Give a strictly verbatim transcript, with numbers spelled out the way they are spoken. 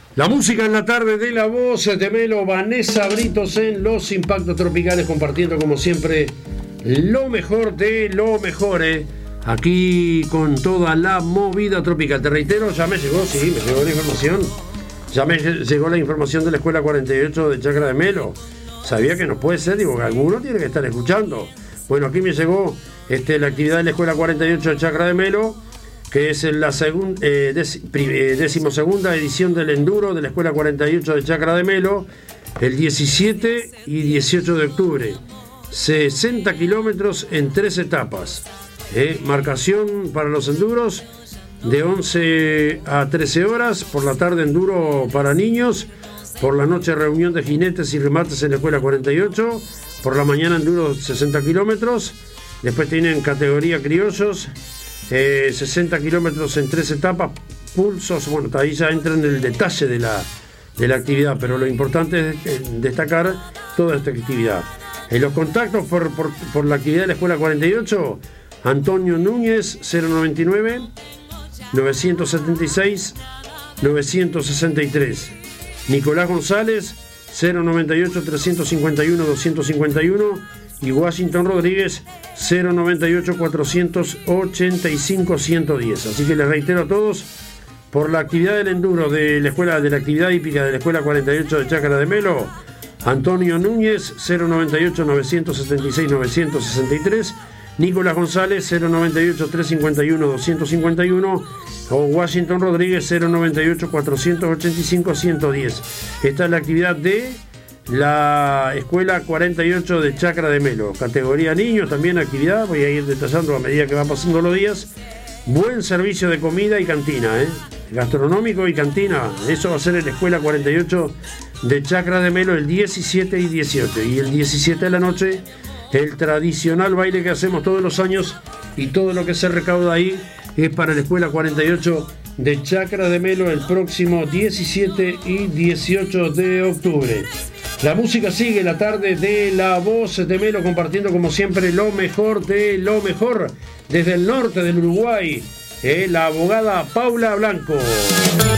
La música en la tarde de La Voz de Melo, Vanessa Britos en Los Impactos Tropicales, compartiendo como siempre lo mejor de lo mejor, ¿eh? Aquí con toda la movida tropical. Te reitero, ya me llegó, sí, me llegó la información. Ya me llegó la información de la Escuela cuarenta y ocho de Chacra de Melo. Sabía que no puede ser, digo, que alguno tiene que estar escuchando. Bueno, aquí me llegó este, la actividad de la Escuela cuarenta y ocho de Chacra de Melo, que es la segun, eh, dec, eh, decimosegunda edición del Enduro de la Escuela cuarenta y ocho de Chacra de Melo, el diecisiete y dieciocho de octubre. sesenta kilómetros en tres etapas. Eh, marcación para los enduros de once a trece horas, por la tarde enduro para niños, por la noche reunión de jinetes y remates en la Escuela cuarenta y ocho, por la mañana enduro sesenta kilómetros, después tienen categoría criollos, eh, sesenta kilómetros en tres etapas, pulsos, bueno, ahí ya entra en el detalle de la, de la actividad, pero lo importante es destacar toda esta actividad. En los contactos por, por, por la actividad de la Escuela cuarenta y ocho, Antonio Núñez, cero noventa y nueve, novecientos setenta y seis, novecientos sesenta y tres. Nicolás González, cero noventa y ocho, trescientos cincuenta y uno, doscientos cincuenta y uno. Y Washington Rodríguez, cero noventa y ocho, cuatrocientos ochenta y cinco, ciento diez. Así que les reitero a todos, por la actividad del enduro de la escuela, de la actividad hípica de la Escuela cuarenta y ocho de Chacra de Melo, Antonio Núñez, cero noventa y ocho, novecientos setenta y seis, novecientos sesenta y tres. Nicolás González, cero noventa y ocho, trescientos cincuenta y uno, doscientos cincuenta y uno. O Washington Rodríguez, cero noventa y ocho, cuatrocientos ochenta y cinco, ciento diez. Esta es la actividad de la Escuela cuarenta y ocho de Chacra de Melo. Categoría niños, también actividad. Voy a ir detallando a medida que van pasando los días. Buen servicio de comida y cantina, ¿eh? Gastronómico y cantina. Eso va a ser en la Escuela cuarenta y ocho de Chacra de Melo el diecisiete y dieciocho. Y el diecisiete de la noche, el tradicional baile que hacemos todos los años, y todo lo que se recauda ahí es para la Escuela cuarenta y ocho de Chacra de Melo el próximo diecisiete y dieciocho de octubre. La música sigue, la tarde de La Voz de Melo, compartiendo como siempre lo mejor de lo mejor desde el norte del Uruguay, eh, la abogada Paula Blanco.